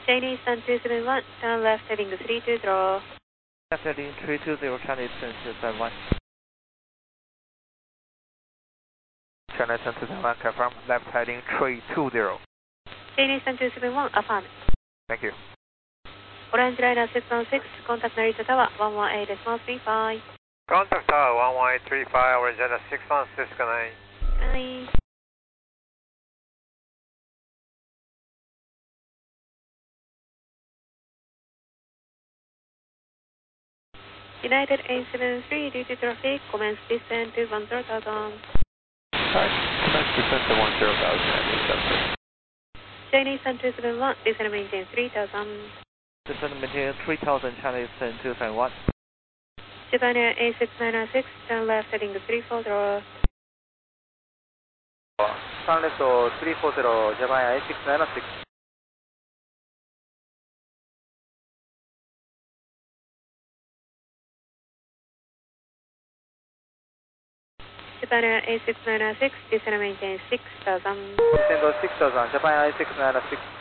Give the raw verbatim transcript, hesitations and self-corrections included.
Chinese Sun two seven one, turn left heading three two zero. Left heading three two zero, Chinese Sun two seven one. Chinese Sun two seven one, confirm, left heading three two zero. Chinese Sun two seven one, affirm. Thank you. Orange Liner six one six, contact Narita Tower one one eight decimal three five. Contact Tower one one eight three five, Orange Liner six one six, good night. Bye. United eight seven three, due to traffic, commence descent to one zero thousand. Alright, commence descent to one zero thousand. Chinese Sun two seven one, descend maintain three thousand. Descend maintain three thousand, Chinese Sun two seven one. Japan Air A six nine six, turn left heading three four zero. Turn left three four zero, Japan Air A six nine six. Japan Air A six nine six, descend maintain six thousand. Descend six thousand, Japan Air A six nine six.